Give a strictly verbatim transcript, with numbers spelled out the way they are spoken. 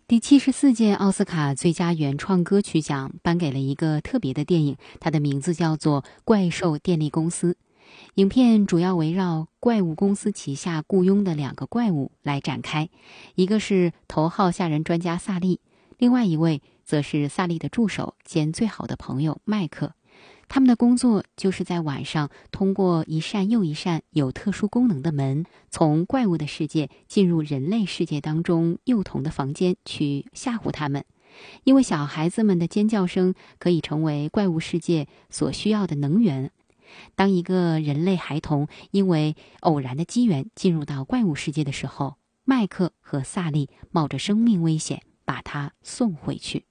第七十四届奥斯卡最佳原创歌曲奖颁给了一个特别的电影，它的名字叫做《怪兽电力公司》。影片主要围绕怪物公司旗下雇佣的两个怪物来展开，一个是头号吓人专家萨利，另外一位则是萨利的助手兼最好的朋友麦克。他们的工作就是在晚上通过一扇又一扇有特殊功能的门，从怪物的世界进入人类世界当中幼童的房间去吓唬他们。因为小孩子们的尖叫声可以成为怪物世界所需要的能源。当一个人类孩童因为偶然的机缘进入到怪物世界的时候，麦克和萨利冒着生命危险把他送回去。